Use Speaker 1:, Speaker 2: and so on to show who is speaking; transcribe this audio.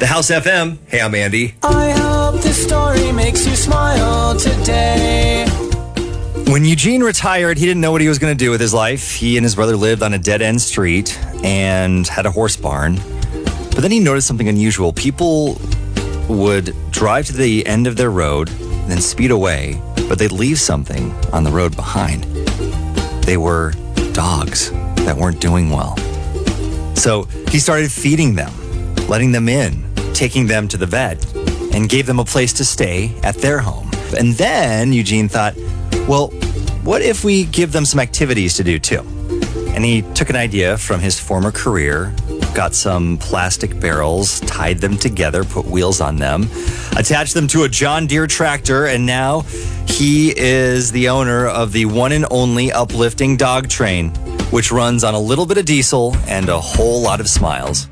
Speaker 1: The House FM. Hey, I'm Andy.
Speaker 2: I hope this story makes you smile today.
Speaker 1: When Eugene retired, he didn't know what he was going to do with his life. He and his brother lived on a dead-end street and had a horse barn. But then he noticed something unusual. People would drive to the end of their road, then speed away, but they'd leave something on the road behind. They were dogs that weren't doing well. So he started feeding them, letting them in, taking them to the vet, and gave them a place to stay at their home. And then Eugene thought, well, what if we give them some activities to do too? And he took an idea from his former career, got some plastic barrels, tied them together, put wheels on them, attached them to a John Deere tractor, and now he is the owner of the one and only Uplifting Dog Train, which runs on a little bit of diesel and a whole lot of smiles.